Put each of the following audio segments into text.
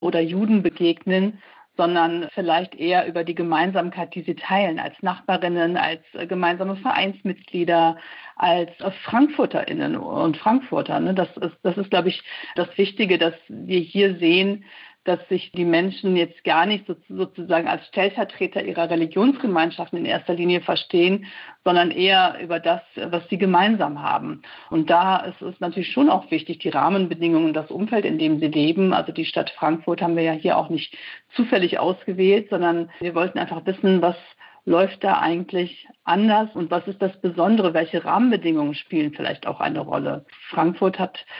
oder Juden begegnen, sondern vielleicht eher über die Gemeinsamkeit, die sie teilen, als Nachbarinnen, als gemeinsame Vereinsmitglieder, als FrankfurterInnen und Frankfurter. Das ist, glaube ich, das Wichtige, dass wir hier sehen, dass sich die Menschen jetzt gar nicht sozusagen als Stellvertreter ihrer Religionsgemeinschaften in erster Linie verstehen, sondern eher über das, was sie gemeinsam haben. Und da ist es natürlich schon auch wichtig, die Rahmenbedingungen, das Umfeld, in dem sie leben. Also die Stadt Frankfurt haben wir ja hier auch nicht zufällig ausgewählt, sondern wir wollten einfach wissen, was läuft da eigentlich anders und was ist das Besondere? Welche Rahmenbedingungen spielen vielleicht auch eine Rolle? Frankfurt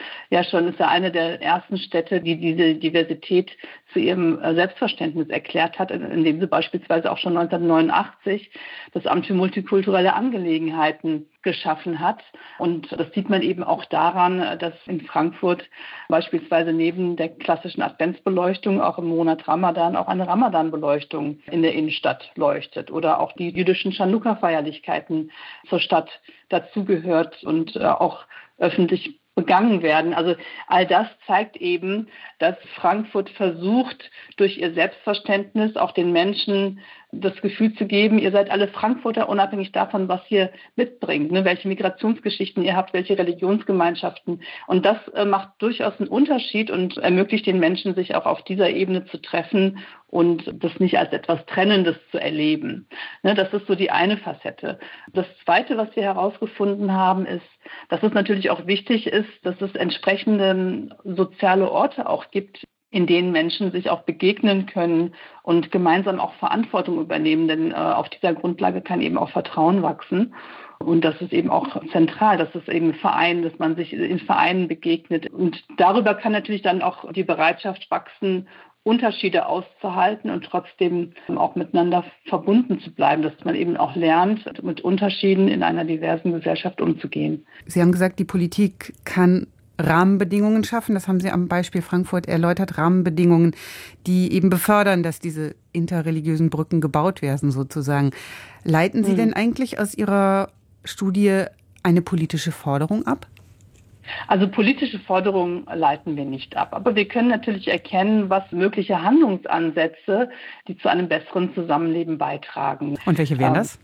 ist ja eine der ersten Städte, die diese Diversität zu ihrem Selbstverständnis erklärt hat, indem sie beispielsweise auch schon 1989 das Amt für multikulturelle Angelegenheiten geschaffen hat. Und das sieht man eben auch daran, dass in Frankfurt beispielsweise neben der klassischen Adventsbeleuchtung auch im Monat Ramadan auch eine Ramadan-Beleuchtung in der Innenstadt leuchtet oder auch die jüdischen Chanukka-Feierlichkeiten zur Stadt dazugehört und auch öffentlich begangen werden. Also all das zeigt eben, dass Frankfurt versucht, durch ihr Selbstverständnis auch den Menschen das Gefühl zu geben, ihr seid alle Frankfurter, unabhängig davon, was ihr mitbringt, welche Migrationsgeschichten ihr habt, welche Religionsgemeinschaften. Und das macht durchaus einen Unterschied und ermöglicht den Menschen, sich auch auf dieser Ebene zu treffen und das nicht als etwas Trennendes zu erleben. Das ist so die eine Facette. Das Zweite, was wir herausgefunden haben, ist, dass es natürlich auch wichtig ist, dass es entsprechende soziale Orte auch gibt, in denen Menschen sich auch begegnen können und gemeinsam auch Verantwortung übernehmen. Denn auf dieser Grundlage kann eben auch Vertrauen wachsen. Und das ist eben auch zentral, dass es eben Verein, dass man sich in Vereinen begegnet. Und darüber kann natürlich dann auch die Bereitschaft wachsen, Unterschiede auszuhalten und trotzdem auch miteinander verbunden zu bleiben, dass man eben auch lernt, mit Unterschieden in einer diversen Gesellschaft umzugehen. Sie haben gesagt, die Politik kann Rahmenbedingungen schaffen. Das haben Sie am Beispiel Frankfurt erläutert. Rahmenbedingungen, die eben befördern, dass diese interreligiösen Brücken gebaut werden, sozusagen. Leiten Sie denn eigentlich aus Ihrer Studie eine politische Forderung ab? Also politische Forderungen leiten wir nicht ab. Aber wir können natürlich erkennen, was mögliche Handlungsansätze, die zu einem besseren Zusammenleben beitragen. Und welche wären das?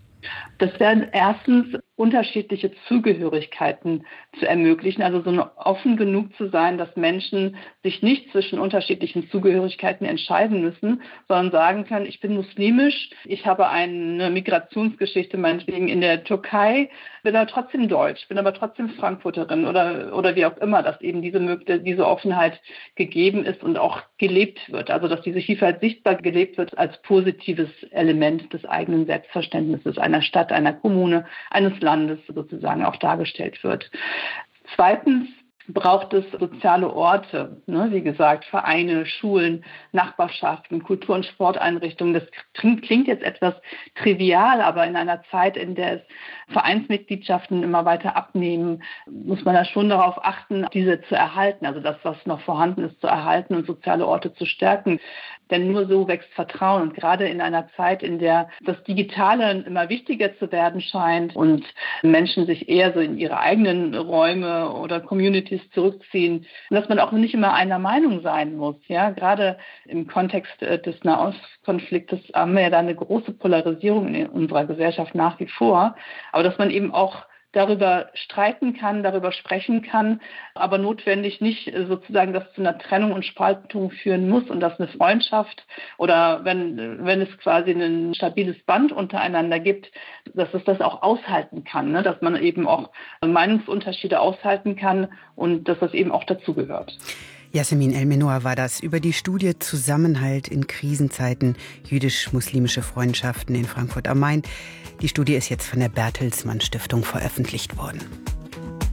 Das wären erstens unterschiedliche Zugehörigkeiten zu ermöglichen, also so offen genug zu sein, dass Menschen sich nicht zwischen unterschiedlichen Zugehörigkeiten entscheiden müssen, sondern sagen können, ich bin muslimisch, ich habe eine Migrationsgeschichte meinetwegen in der Türkei, bin aber trotzdem deutsch, bin aber trotzdem Frankfurterin oder wie auch immer, dass eben diese Offenheit gegeben ist und auch gelebt wird, also dass diese Vielfalt sichtbar gelebt wird als positives Element des eigenen Selbstverständnisses einer Stadt, einer Kommune, eines Landes sozusagen auch dargestellt wird. Zweitens braucht es soziale Orte, wie gesagt, Vereine, Schulen, Nachbarschaften, Kultur- und Sporteinrichtungen. Das klingt jetzt etwas trivial, aber in einer Zeit, in der es Vereinsmitgliedschaften immer weiter abnehmen, muss man da schon darauf achten, diese zu erhalten, also das, was noch vorhanden ist, zu erhalten und soziale Orte zu stärken. Denn nur so wächst Vertrauen. Und gerade in einer Zeit, in der das Digitale immer wichtiger zu werden scheint und Menschen sich eher so in ihre eigenen Räume oder Communities zurückziehen, und dass man auch nicht immer einer Meinung sein muss. Ja, gerade im Kontext des Nahostkonfliktes haben wir ja da eine große Polarisierung in unserer Gesellschaft nach wie vor. Aber dass man eben auch darüber streiten kann, darüber sprechen kann, aber notwendig nicht sozusagen das zu einer Trennung und Spaltung führen muss und dass eine Freundschaft oder wenn es quasi ein stabiles Band untereinander gibt, dass es das auch aushalten kann, dass man eben auch Meinungsunterschiede aushalten kann und dass das eben auch dazugehört. Yasemin El-Menour war das über die Studie Zusammenhalt in Krisenzeiten, jüdisch-muslimische Freundschaften in Frankfurt am Main. Die Studie ist jetzt von der Bertelsmann Stiftung veröffentlicht worden.